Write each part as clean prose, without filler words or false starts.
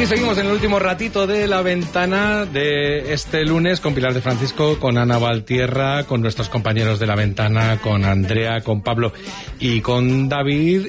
Aquí seguimos en el último ratito de La Ventana de este lunes con Pilar de Francisco, con Ana Valtierra, con nuestros compañeros de La Ventana, con Andrea, con Pablo y con David.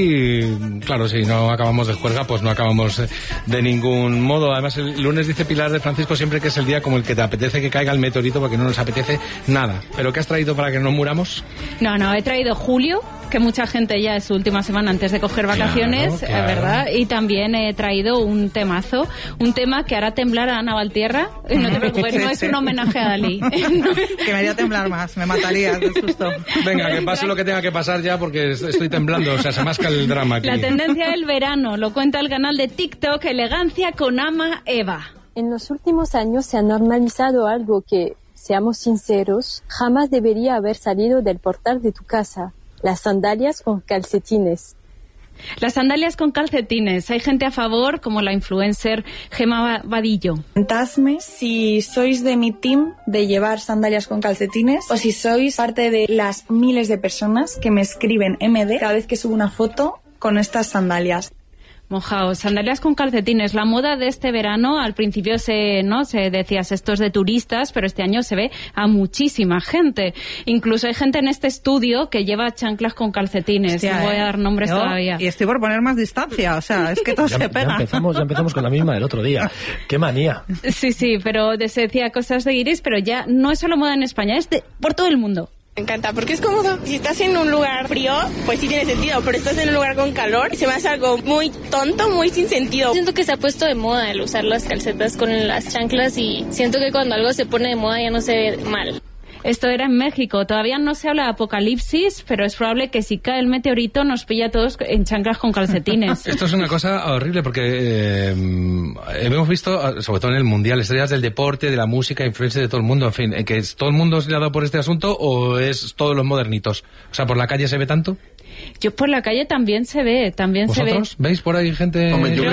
Y claro, si no acabamos de juerga, pues no acabamos de ningún modo. Además, el lunes dice Pilar de Francisco siempre que es el día como el que te apetece que caiga el meteorito, porque no nos apetece nada. ¿Pero qué has traído para que no muramos? No, he traído julio, que mucha gente ya es su última semana antes de coger vacaciones, claro. ¿Verdad? Y también he traído un temazo, un tema que hará temblar a Ana Valtierra. No te preocupes, no es un homenaje a Dalí. Que me haría temblar más, me matarías de susto. Venga, que pase lo que tenga que pasar ya, porque estoy temblando, o sea, se masca el drama aquí. La tendencia del verano, lo cuenta el canal de TikTok Elegancia con Ama Eva. En los últimos años se ha normalizado algo que, seamos sinceros, jamás debería haber salido del portal de tu casa. Las sandalias con calcetines. Las sandalias con calcetines. Hay gente a favor, como la influencer Gemma Vadillo. Contadme si sois de mi team de llevar sandalias con calcetines o si sois parte de las miles de personas que me escriben MD cada vez que subo una foto con estas sandalias. Mojaos, sandalias con calcetines. La moda de este verano, al principio se decías esto es de turistas, pero este año se ve a muchísima gente. Incluso hay gente en este estudio que lleva chanclas con calcetines. Hostia, no voy a dar nombres todavía. Y estoy por poner más distancia, o sea, es que todo se pega. Ya empezamos con la misma del otro día. ¡Qué manía! Sí, pero se decía cosas de Iris, pero ya no es solo moda en España, es por todo el mundo. Me encanta porque es cómodo. Si estás en un lugar frío, pues sí tiene sentido, pero estás en un lugar con calor, se me hace algo muy tonto, muy sin sentido. Siento que se ha puesto de moda el usar las calcetas con las chanclas y siento que cuando algo se pone de moda ya no se ve mal. Esto era en México. Todavía no se habla de apocalipsis, pero es probable que si cae el meteorito nos pilla a todos en chanclas con calcetines. Esto es una cosa horrible porque hemos visto, sobre todo en el Mundial, estrellas del deporte, de la música, influencias de todo el mundo, en fin, que todo el mundo se le ha dado por este asunto o es todos los modernitos. O sea, ¿por la calle se ve tanto? Yo por la calle también se ve, ¿Vosotros veis por ahí gente? Hombre, yo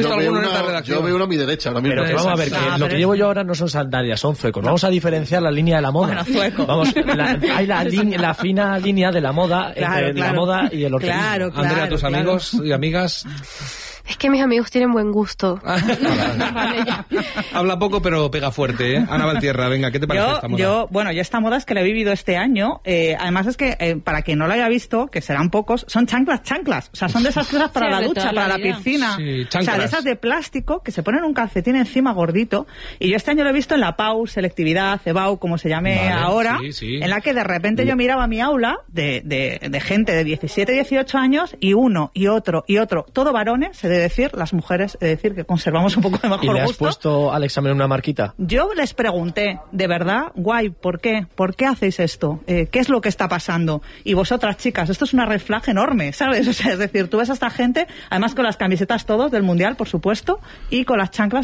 veo una a mi derecha ahora mismo. Pero vamos a ver, que lo que llevo yo ahora no son sandalias, son zuecos. Vamos a diferenciar la línea de la moda. Bueno, zueco. Vamos, hay la fina línea de la moda entre la moda y el horterismo. Claro, Andrea, tus amigos y amigas. Es que mis amigos tienen buen gusto. Vale, ya. Habla poco pero pega fuerte, ¿eh? Ana Valtierra, venga, ¿qué te parece esta moda? Yo esta moda es que la he vivido este año. Además es que, para quien no lo haya visto, que serán pocos, son chanclas. O sea, son de esas cosas para la ducha, para la piscina. Sí, o sea, de esas de plástico que se ponen un calcetín encima gordito. Y yo este año lo he visto en la PAU, selectividad, CEBAU, como se llame ahora, en la que de repente yo miraba mi aula de gente de 17, 18 años y uno, y otro, todo varones, se decir, las mujeres, decir que conservamos un poco de mejor gusto. ¿Y le has puesto al examen una marquita? Yo les pregunté, de verdad, guay, ¿por qué? ¿Por qué hacéis esto? ¿Qué es lo que está pasando? Y vosotras, chicas, esto es una red flag enorme, ¿sabes? O sea, es decir, tú ves a esta gente, además con las camisetas todos del Mundial, por supuesto, y con las chanclas